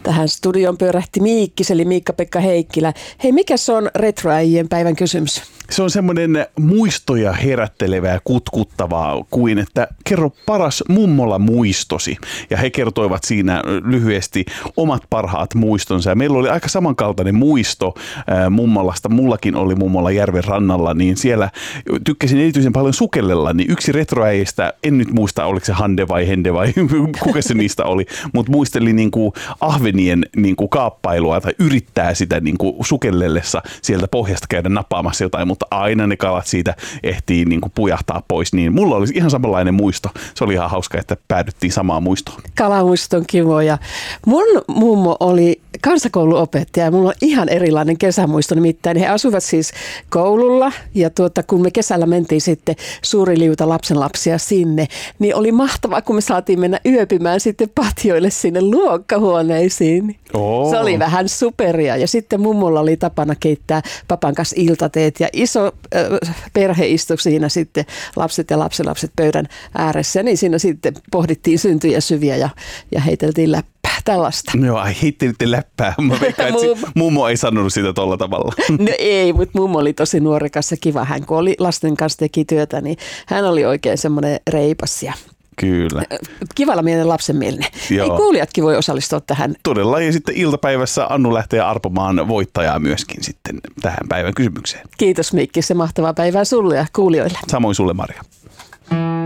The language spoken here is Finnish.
Tähän studioon pyörähti Miikkis, eli Miikka-Pekka Heikkilä. Hei, mikä se on retroäijien päivän kysymys? Se on semmoinen muistoja herättelevää ja kutkuttavaa kuin, että kerro paras mummola muistosi. Ja he kertoivat siinä lyhyesti omat parhaat muistonsa. Ja meillä oli aika samankaltainen muisto mummolasta. Mullakin oli mummola järven rannalla, niin siellä tykkäsin erityisen paljon sukellella. Niin yksi retroäijistä, en nyt muista oliko se Hande vai Hende vai kuka se niistä oli, mutta muistelin niin kuin ahvenien niin kuin kaappailua tai yrittää sitä niin kuin sukellellessa sieltä pohjasta käydä napaamassa jotain, mutta aina ne kalat siitä ehtii niin kuin pujahtaa pois. Niin mulla oli ihan samanlainen muisto. Se oli ihan hauska, että päädyttiin samaan muistoon. Kalamuistot on kivoja. Mun mummo oli kansakouluopettaja ja mulla on ihan erilainen kesämuisto. Nimittäin he asuivat siis koululla ja kun me kesällä mentiin sitten suuri liuta lapsenlapsia sinne, niin oli mahtavaa, kun me saatiin mennä yöpymään sitten patioille sinne luokkahuoneisiin. Oh. Se oli vähän superia. Ja sitten mummolla oli tapana keittää papan kanssa iltateet ja iso perhe istui siinä sitten lapset ja lapsenlapset pöydän ääressä. Niin siinä sitten pohdittiin syntyjä syviä ja heiteltiin läppää. Tällaista. Joo, heittelitte läppää. Mä veikkaan, että mummo ei sanonut sitä tolla tavalla. No ei, mutta mummo oli tosi nuorekas ja kiva. Hän kun oli lasten kanssa teki työtä, niin hän oli oikein semmoinen reipas ja kyllä. Kivalla mielinen lapsenmielinen. Ei kuulijatkin voi osallistua tähän. Todella, ja sitten iltapäivässä Annu lähtee arpomaan voittajaa myöskin sitten tähän päivän kysymykseen. Kiitos Mikki, se mahtavaa päivää sulle ja kuulijoille. Samoin sulle, Maria.